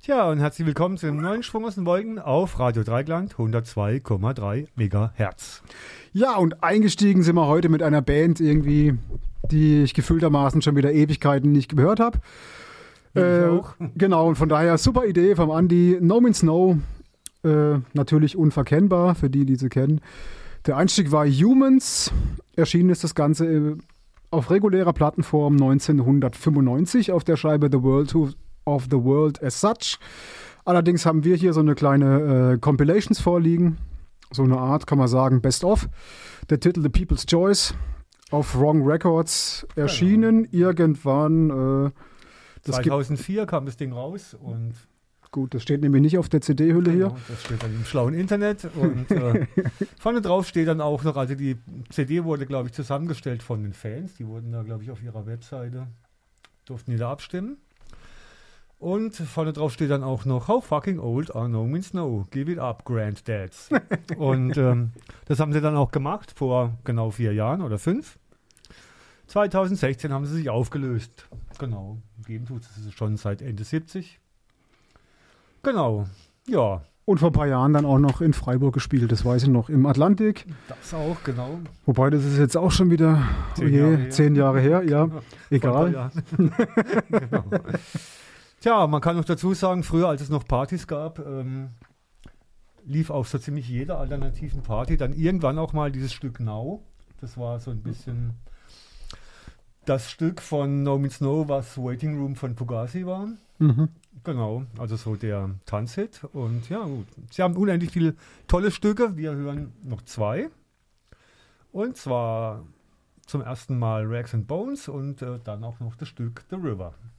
Ja, und herzlich willkommen zu dem neuen Schwung aus den Wolken auf Radio Dreigland 102,3 Megahertz. Ja, und eingestiegen sind wir heute mit einer Band irgendwie, die ich gefühltermaßen schon wieder Ewigkeiten nicht gehört habe. Auch. Genau, und von daher super Idee vom Andi. No Means No, natürlich unverkennbar für die sie kennen. Der Einstieg war Humans, erschienen ist das Ganze auf regulärer Plattenform 1995 auf der Scheibe The World of the World as Such. Allerdings haben wir hier so eine kleine Compilations vorliegen, so eine Art, kann man sagen, Best of. Der Titel The People's Choice auf Wrong Records erschienen, irgendwann 2004 kam das Ding raus und gut, das steht nämlich nicht auf der CD-Hülle hier. Das steht dann im schlauen Internet und vorne drauf steht dann auch noch, also die CD wurde, glaube ich, zusammengestellt von den Fans, die wurden da, glaube ich, auf ihrer Webseite, durften die da abstimmen. Und vorne drauf steht dann auch noch How fucking old are No Means No, give it up, Granddads. Und das haben sie dann auch gemacht vor genau 4 Jahren oder 5. 2016 haben sie sich aufgelöst. Genau, geben tut es schon seit Ende 70. Genau, ja. Und vor ein paar Jahren dann auch noch in Freiburg gespielt, das weiß ich noch, im Atlantik. Das auch, genau. Wobei, das ist jetzt auch schon wieder 10 Jahre her, ja, genau. Egal. Genau. Tja, man kann noch dazu sagen, früher, als es noch Partys gab, lief auf so ziemlich jeder alternativen Party dann irgendwann auch mal dieses Stück Now. Das war so ein bisschen das Stück von No Means No, was Waiting Room von Fugazi war. Mhm. Genau, also so der Tanzhit. Und ja, gut. Sie haben unendlich viele tolle Stücke. Wir hören noch 2. Und zwar zum ersten Mal Rags and Bones und dann auch noch das Stück The River.